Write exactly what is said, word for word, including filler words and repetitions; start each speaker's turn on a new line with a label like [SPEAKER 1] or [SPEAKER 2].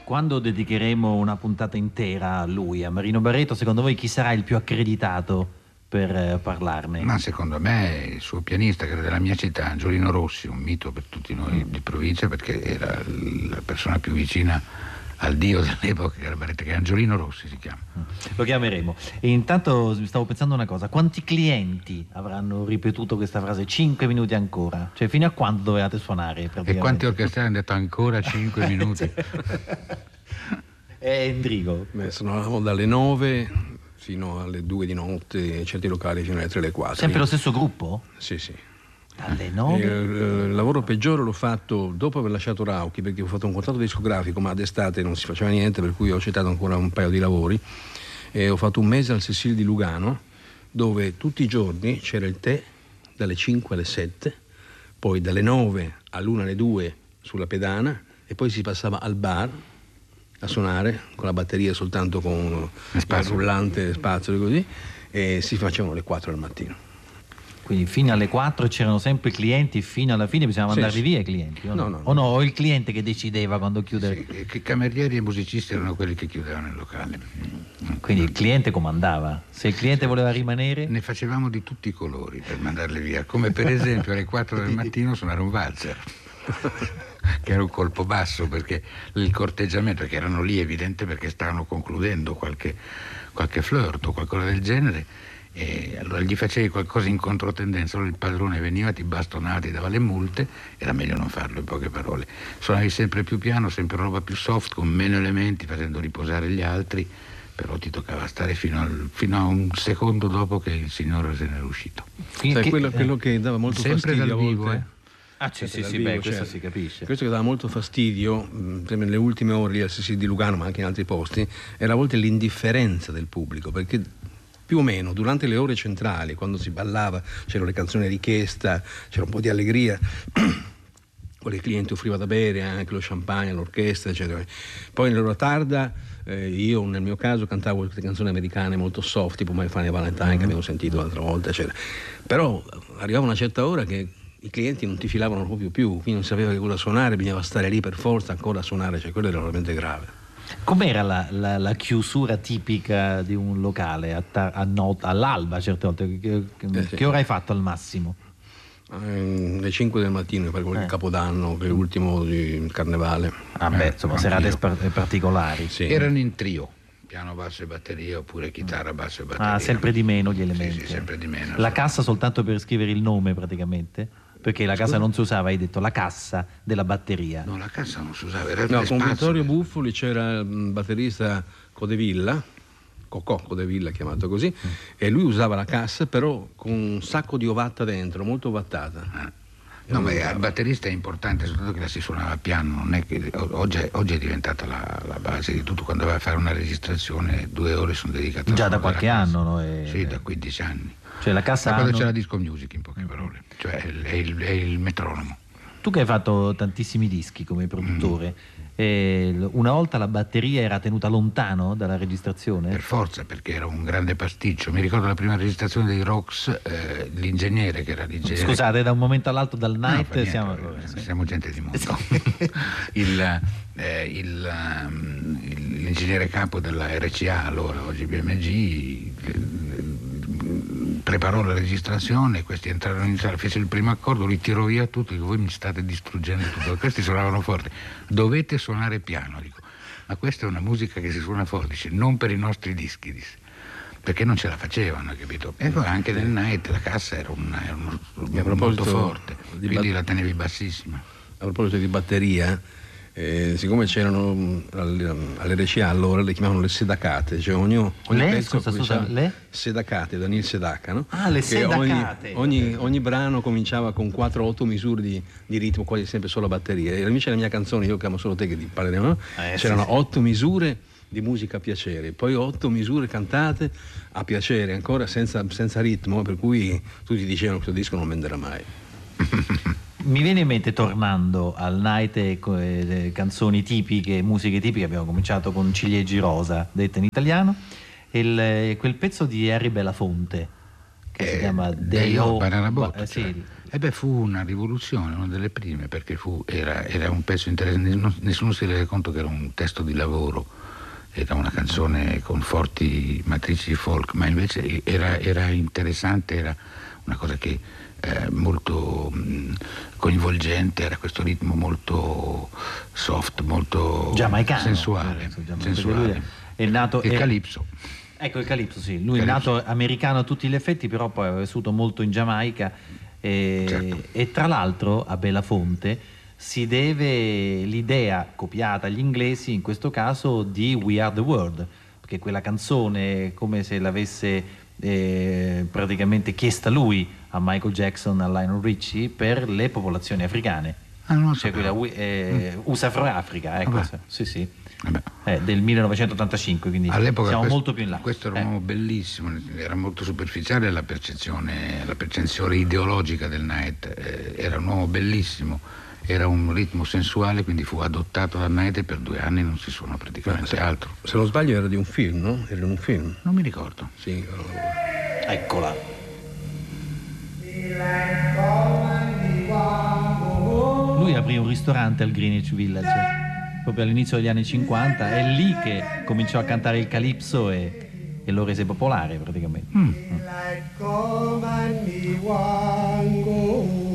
[SPEAKER 1] Quando dedicheremo una puntata intera a lui, a Marino Barreto, secondo voi chi sarà il più accreditato per eh, parlarne?
[SPEAKER 2] Ma secondo me il suo pianista, che era della mia città, Angiolino Rossi, un mito per tutti noi di provincia, perché era la persona più vicina al dio dell'epoca, che era Barreto, che Angiolino Rossi si chiama.
[SPEAKER 1] Lo chiameremo. E intanto stavo pensando una cosa: quanti clienti avranno ripetuto questa frase cinque minuti ancora? Cioè, fino a quando dovevate suonare?
[SPEAKER 2] E quanti orchestrali hanno detto ancora cinque minuti?
[SPEAKER 1] E Endrigo?
[SPEAKER 3] Beh, suonavamo dalle nove fino alle due di notte, certi locali fino alle tre, alle quattro.
[SPEAKER 1] Sempre lo stesso gruppo?
[SPEAKER 3] Sì, sì.
[SPEAKER 1] Dalle nove?
[SPEAKER 3] Il, il lavoro peggiore l'ho fatto dopo aver lasciato Rauchi, perché ho fatto un contratto discografico, ma d'estate non si faceva niente, per cui ho accettato ancora un paio di lavori e ho fatto un mese al Cecil di Lugano, dove tutti i giorni c'era il tè dalle cinque alle sette, poi dalle nove all'una alle due sulla pedana, e poi si passava al bar a suonare con la batteria, soltanto con il rullante, spazio e così, e si facevano le quattro del mattino.
[SPEAKER 1] Quindi fino alle quattro c'erano sempre clienti, fino alla fine bisognava
[SPEAKER 3] Sì,
[SPEAKER 1] mandarli
[SPEAKER 3] sì.
[SPEAKER 1] via i clienti, o no?
[SPEAKER 3] No, no, no.
[SPEAKER 1] O no, o il cliente che decideva quando chiudere?
[SPEAKER 2] Sì, che camerieri e musicisti erano quelli che chiudevano il locale.
[SPEAKER 1] Quindi il cliente comandava. Se il cliente voleva rimanere?
[SPEAKER 2] Ne facevamo di tutti i colori per mandarli via, come per esempio alle quattro del mattino suonare un valzer, che era un colpo basso, perché il corteggiamento, perché erano lì evidente perché stavano concludendo qualche, qualche flirt o qualcosa del genere, e allora gli facevi qualcosa in controtendenza, allora il padrone veniva, ti bastonava, ti dava le multe, era meglio non farlo, in poche parole. Suonavi sempre più piano, sempre roba più soft, con meno elementi, facendo riposare gli altri, però ti toccava stare fino, al, fino a un secondo dopo che il signore se n'era uscito.
[SPEAKER 3] Sai,
[SPEAKER 1] Che-
[SPEAKER 3] quello, quello che dava molto
[SPEAKER 2] Sempre
[SPEAKER 3] fastidio
[SPEAKER 2] dal
[SPEAKER 3] a
[SPEAKER 2] vivo,
[SPEAKER 3] volte,
[SPEAKER 2] eh?
[SPEAKER 1] Ah sì, sì,
[SPEAKER 3] dal
[SPEAKER 1] sì,
[SPEAKER 3] vivo,
[SPEAKER 1] beh, questo
[SPEAKER 3] cioè,
[SPEAKER 1] si capisce.
[SPEAKER 3] Questo che dava molto fastidio, mh, nelle ultime ore lì al Cecil di Lugano, ma anche in altri posti, era a volte l'indifferenza del pubblico, perché più o meno durante le ore centrali, quando si ballava, c'erano le canzoni richiesta, c'era un po' di allegria, poi il cliente offriva da bere, anche lo champagne, l'orchestra, eccetera. Poi nell'ora tarda eh, io nel mio caso cantavo queste canzoni americane molto soft, tipo My Funny Valentine, che abbiamo sentito l'altra volta, eccetera. Però arrivava una certa ora che i clienti non ti filavano proprio più, quindi non sapeva che cosa suonare, bisognava stare lì per forza ancora a suonare, cioè quello era veramente grave.
[SPEAKER 1] Com'era la, la, la chiusura tipica di un locale a ta- a not- all'alba certe volte? Che, che,
[SPEAKER 3] Eh, sì.
[SPEAKER 1] che ora hai fatto al massimo?
[SPEAKER 3] Eh, le cinque del mattino, per quel
[SPEAKER 1] Eh.
[SPEAKER 3] Capodanno, che è l'ultimo di Carnevale.
[SPEAKER 1] Ah beh,
[SPEAKER 2] Eh,
[SPEAKER 1] insomma,
[SPEAKER 2] anch'io.
[SPEAKER 1] serate spa- particolari.
[SPEAKER 3] Sì.
[SPEAKER 2] Erano in trio, piano, basso e batteria, oppure chitarra, basso e batteria.
[SPEAKER 1] Ah, sempre di meno gli elementi.
[SPEAKER 2] Sì, sì, sempre di meno.
[SPEAKER 1] La cassa soltanto per scrivere il nome praticamente? Perché la cassa non si usava, hai detto, la cassa della batteria.
[SPEAKER 2] No, la cassa non si usava, era
[SPEAKER 3] No,
[SPEAKER 2] il
[SPEAKER 3] con
[SPEAKER 2] spazio.
[SPEAKER 3] Vittorio Buffoli c'era il batterista Codevilla, Cocò Codevilla chiamato così, e lui usava la cassa però con un sacco di ovatta dentro, molto ovattata.
[SPEAKER 2] Ah. No, ma il batterista è importante, soprattutto che la si suonava piano, non è che oggi, è- oggi è diventata la, la base di tutto. Quando vai a fare una registrazione, due ore sono dedicate a
[SPEAKER 1] Già da
[SPEAKER 2] suonare
[SPEAKER 1] qualche
[SPEAKER 2] la cassa.
[SPEAKER 1] anno, no? E-
[SPEAKER 2] Sì, da quindici anni.
[SPEAKER 1] Cioè la cassa
[SPEAKER 2] Da quando
[SPEAKER 1] hanno-
[SPEAKER 2] c'è la disco music, in poche parole, cioè è il, è il- è il metronomo.
[SPEAKER 1] Tu che hai fatto tantissimi dischi come produttore, eh, l- una volta la batteria era tenuta lontano dalla registrazione?
[SPEAKER 2] Per forza, perché era un grande pasticcio. Mi ricordo la prima registrazione dei Rox, eh, l'ingegnere che era l'ingegnere.
[SPEAKER 1] Scusate, da un momento all'altro dal
[SPEAKER 2] No,
[SPEAKER 1] night
[SPEAKER 2] fa niente,
[SPEAKER 1] siamo...
[SPEAKER 2] eh,
[SPEAKER 1] sì.
[SPEAKER 2] siamo gente di mondo. il, eh, il, ehm, il- l'ingegnere capo della R C A, allora oggi B M G, eh, preparò la registrazione, questi entrarono in sala, fece il primo accordo, li tirò via tutto, dico, voi mi state distruggendo tutto, questi suonavano forte, dovete suonare piano, dico, ma questa è una musica che si suona forte, dice, non per i nostri dischi, disse, perché non ce la facevano, capito? E poi anche nel night la cassa era, una, era uno,
[SPEAKER 3] E a proposito
[SPEAKER 2] molto forte,
[SPEAKER 3] di
[SPEAKER 2] quindi
[SPEAKER 3] bat-
[SPEAKER 2] la tenevi bassissima.
[SPEAKER 3] A proposito di batteria, eh, siccome c'erano mh, alle- all'R C A allora le chiamavano le sedacate, cioè ogni, ogni
[SPEAKER 1] Le?
[SPEAKER 3] pezzo
[SPEAKER 1] Scusa,
[SPEAKER 3] cominciava-
[SPEAKER 1] scusa, le?
[SPEAKER 3] sedacate, Daniel Sedacca, no?
[SPEAKER 1] Ah, le
[SPEAKER 3] Che
[SPEAKER 1] sedacate.
[SPEAKER 3] Ogni, ogni, ogni brano cominciava con quattro otto misure di, di ritmo, quasi sempre solo a batteria. E invece la mia canzone, io chiamo solo te che ti parleremo, no?
[SPEAKER 1] Eh, sì,
[SPEAKER 3] C'erano
[SPEAKER 1] sì.
[SPEAKER 3] otto misure di musica a piacere, poi otto misure cantate a piacere, ancora senza, senza ritmo, per cui tutti dicevano che questo disco non venderà mai.
[SPEAKER 1] Mi viene in mente, tornando al night e co- e le canzoni tipiche, musiche tipiche, abbiamo cominciato con Ciliegi Rosa, detta in italiano, il- quel pezzo di Harry Belafonte, che si
[SPEAKER 2] Eh,
[SPEAKER 1] chiama
[SPEAKER 2] Day
[SPEAKER 1] O-
[SPEAKER 2] of Banana Boat,
[SPEAKER 1] eh, sì.
[SPEAKER 2] cioè. E beh, fu una rivoluzione, una delle prime, perché fu, era, era un pezzo interessante, nessuno, nessuno si rende conto che era un testo di lavoro, era una canzone con forti matrici folk, ma invece era, era interessante, era una cosa che eh, molto mh, coinvolgente, era questo ritmo molto soft, molto
[SPEAKER 1] Giamaicano,
[SPEAKER 2] sensuale,
[SPEAKER 1] eh, giamaicano,
[SPEAKER 2] sensuale.
[SPEAKER 1] perché lui è nato
[SPEAKER 2] Il
[SPEAKER 1] è-
[SPEAKER 2] Calypso.
[SPEAKER 1] Ecco il Calypso, sì, lui è
[SPEAKER 2] Calypso.
[SPEAKER 1] nato americano a tutti gli effetti, però poi ha vissuto molto in Giamaica e,
[SPEAKER 2] Certo.
[SPEAKER 1] e tra l'altro a Belafonte si deve l'idea copiata agli inglesi, in questo caso, di We Are the World, perché quella canzone è come se l'avesse eh, praticamente chiesta lui a Michael Jackson, a Lionel Richie, per le popolazioni africane.
[SPEAKER 2] Ah, non lo
[SPEAKER 1] Cioè
[SPEAKER 2] sapevo.
[SPEAKER 1] quella eh, U S A for Africa, ecco,
[SPEAKER 2] Vabbè.
[SPEAKER 1] sì, sì.
[SPEAKER 2] Vabbè.
[SPEAKER 1] Eh, del millenovecentottantacinque, quindi
[SPEAKER 2] All'epoca
[SPEAKER 1] siamo
[SPEAKER 2] questo,
[SPEAKER 1] molto più in là.
[SPEAKER 2] questo era
[SPEAKER 1] Eh.
[SPEAKER 2] un uomo bellissimo, era molto superficiale la percezione, la percezione ideologica del Night, eh, era un uomo bellissimo, era un ritmo sensuale, quindi fu adottato dal Night e per due anni non si suona praticamente
[SPEAKER 3] se,
[SPEAKER 2] altro.
[SPEAKER 3] se non sbaglio era di un film, no? Era in un film.
[SPEAKER 2] Non mi ricordo.
[SPEAKER 3] Sì,
[SPEAKER 1] Eccola. Lui aprì un ristorante al Greenwich Village proprio all'inizio degli anni cinquanta, è lì che cominciò a cantare il Calypso e, e lo rese popolare praticamente.
[SPEAKER 2] Mm.
[SPEAKER 4] Come and me one go